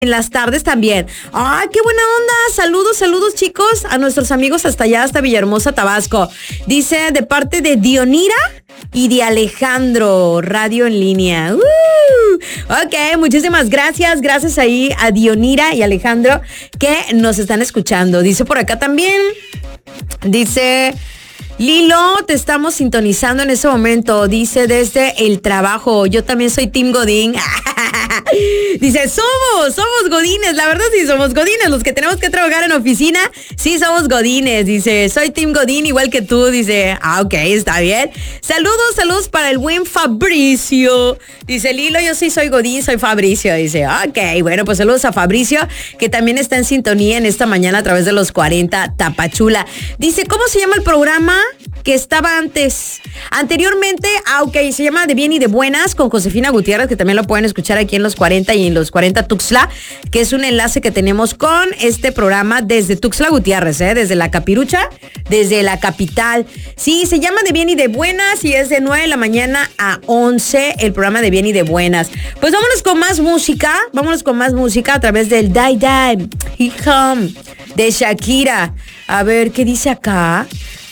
en las tardes también. ¡Ay, qué buena onda! Saludos, chicos, a nuestros amigos hasta allá, hasta Villahermosa, Tabasco. Dice, de parte de Dionira y de Alejandro, radio en línea. Ok, muchísimas gracias. Gracias ahí a Dionira y Alejandro que nos están escuchando. Dice por acá también, dice... Lilo, te estamos sintonizando en ese momento, dice desde el trabajo. Yo también soy Team Godín. Dice, somos godines, la verdad sí somos godines, los que tenemos que trabajar en oficina, sí somos godines. Dice, soy Team Godín igual que tú. Dice, ok, está bien. Saludos para el buen Fabricio. Dice, Lilo, yo sí soy Godín, soy Fabricio. Dice, ok, bueno, pues saludos a Fabricio, que también está en sintonía en esta mañana a través de los 40 Tapachula. Dice, ¿cómo se llama el programa que estaba anteriormente? Ok, se llama De Bien y de Buenas con Josefina Gutiérrez, que también lo pueden escuchar aquí en los 40 y en los 40 Tuxtla, que es un enlace que tenemos con este programa desde Tuxtla Gutiérrez, desde la Capirucha, desde la capital. Sí, se llama De Bien y de Buenas y es de 9 de la mañana a 11 el programa De Bien y de Buenas. Pues vámonos con más música a través del Die Die Hit Home de Shakira. A ver, ¿qué dice acá?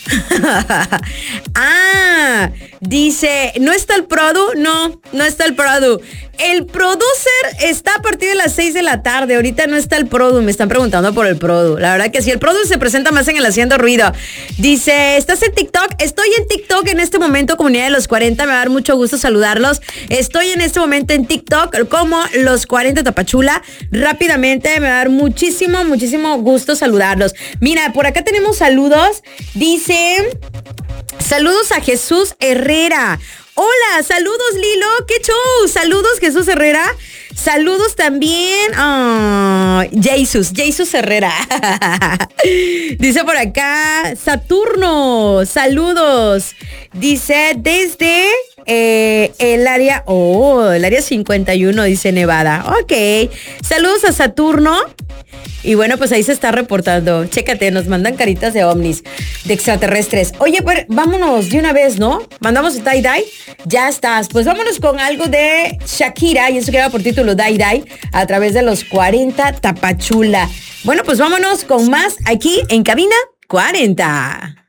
Dice, ¿no está el Produ? No está el Produ. El producer está a partir de las 6 de la tarde. Ahorita no está el Produ. Me están preguntando por el Produ. La verdad que sí, el Produ se presenta más en el Haciendo Ruido. Dice, ¿estás en TikTok? Estoy en TikTok en este momento, comunidad de los 40. Me va a dar mucho gusto saludarlos. Estoy en este momento en TikTok como los 40 Tapachula. Rápidamente, me va a dar muchísimo gusto saludarlos. Mira, por acá tenemos saludos. Dice, saludos a Jesús Herrera. Hola, saludos Lilo, qué show. Saludos Jesús Herrera. Saludos también Jesus Herrera. Dice por acá Saturno, saludos. Dice desde el área 51, dice Nevada. Ok, saludos a Saturno. Y bueno, pues ahí se está reportando. Chécate, nos mandan caritas de ovnis, de extraterrestres. Oye, pues vámonos de una vez, ¿no? Mandamos Die Die. Ya estás. Pues vámonos con algo de Shakira, y eso que lleva por título Die Die, a través de los 40 Tapachula. Bueno, pues vámonos con más aquí en Cabina 40.